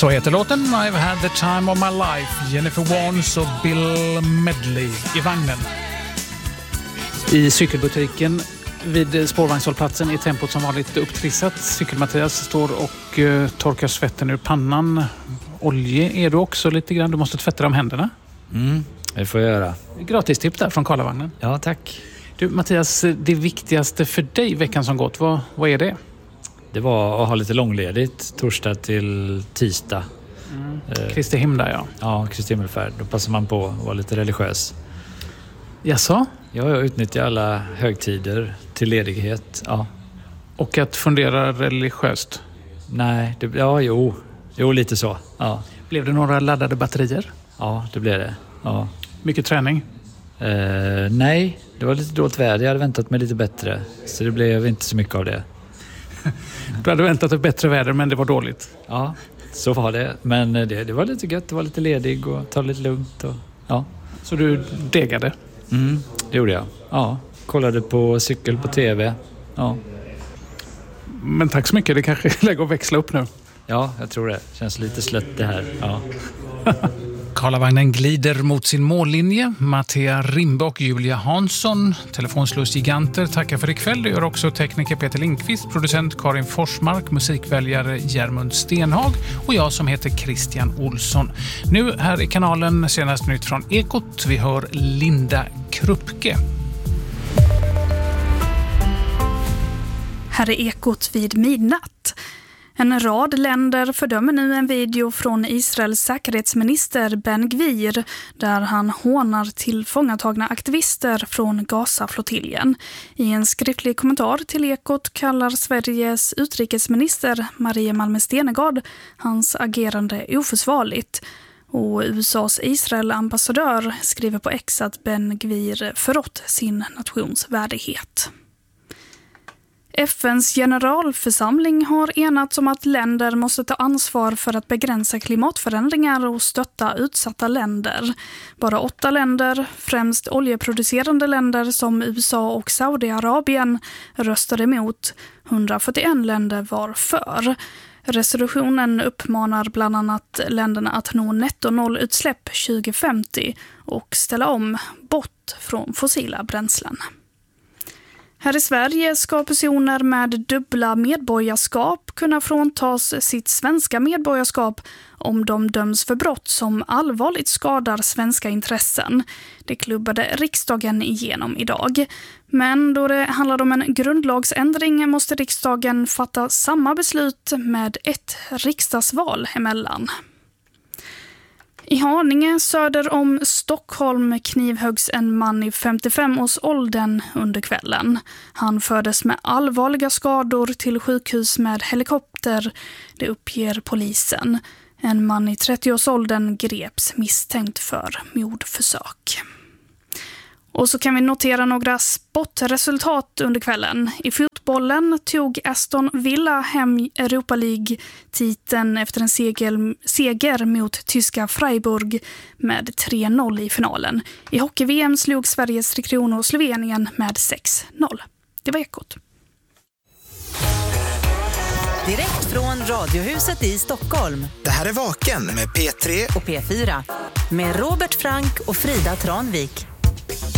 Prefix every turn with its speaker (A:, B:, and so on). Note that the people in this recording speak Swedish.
A: Så heter låten I've had the time of my life. Jennifer Warnes och Bill Medley i vagnen. I cykelbutiken vid spårvagnshållplatsen är tempot som vanligt upptrissat. Cykel-Mattias står och torkar svetten ur pannan. Olje är du också lite grann. Du måste tvätta de händerna.
B: Det får jag göra.
A: Gratis tips där från Karlavagnen.
B: Ja, tack.
A: Du Mattias, det viktigaste för dig veckan som gått, vad är det?
B: Det var att ha lite långledigt torsdag till tisdag.
A: Kristi himla, ja.
B: Ja, Kristi himmelfärd. Då passar man på att vara lite religiös.
A: Jaså?
B: Ja, jag utnyttjar alla högtider till ledighet. Ja.
A: Och att fundera religiöst?
B: Nej, jo, lite så. Ja.
A: Blev det några laddade batterier?
B: Ja, det blev det. Ja.
A: Mycket träning?
B: Nej, det var lite dåligt väder. Jag hade väntat mig lite bättre. Så det blev inte så mycket av det.
A: Du hade väntat ett bättre väder, men det var dåligt.
B: Ja, så var det. Men det var lite gött. Det var lite ledig och ta det lite lugnt. Och, ja.
A: Så du degade?
B: Det gjorde jag. Ja, kollade på cykel på tv. Ja.
A: Men tack så mycket. Det kanske är läge att växla upp nu.
B: Ja, jag tror det. Känns lite slött det här. Ja.
A: Karlavagnen glider mot sin mållinje. Mattia Rimbe och Julia Hansson, telefonslussgiganter, tackar för ikväll. Det gör också tekniker Peter Lindqvist, producent Karin Forsmark, musikväljare Järmund Stenhag och jag som heter Christian Olsson. Nu här i kanalen senast nytt från Ekot. Vi hör Linda Kruppke.
C: Här är Ekot vid midnatt. En rad länder fördömer nu en video från Israels säkerhetsminister Ben Gvir där han hånar tillfångatagna aktivister från Gaza-flottiljen. I en skriftlig kommentar till Ekot kallar Sveriges utrikesminister Maria Malmö Stenergard hans agerande oförsvarligt. Och USAs Israel-ambassadör skriver på X att Ben Gvir förrått sin nations värdighet. FNs generalförsamling har enats om att länder måste ta ansvar för att begränsa klimatförändringar och stötta utsatta länder. Bara 8 länder, främst oljeproducerande länder som USA och Saudiarabien, röstade emot. 141 länder var för. Resolutionen uppmanar bland annat länderna att nå netto-noll-utsläpp 2050 och ställa om bort från fossila bränslen. Här i Sverige ska personer med dubbla medborgarskap kunna fråntas sitt svenska medborgarskap om de döms för brott som allvarligt skadar svenska intressen. Det klubbade riksdagen igenom idag. Men då det handlar om en grundlagsändring måste riksdagen fatta samma beslut med ett riksdagsval emellan. I Haninge söder om Stockholm knivhöggs en man i 55-årsåldern under kvällen. Han fördes med allvarliga skador till sjukhus med helikopter, det uppger polisen. En man i 30-årsåldern greps misstänkt för mordförsök. Och så kan vi notera några sportresultat under kvällen. I fotbollen tog Aston Villa hem Europa League-titeln efter en seger mot tyska Freiburg med 3-0 i finalen. I hockey-VM slog Sveriges Tre Kronor Slovenien med 6-0. Det var Ekot.
D: Direkt från Radiohuset i Stockholm.
E: Det här är Vaken med P3
D: och P4 med Robert Frank och Frida Tranvik.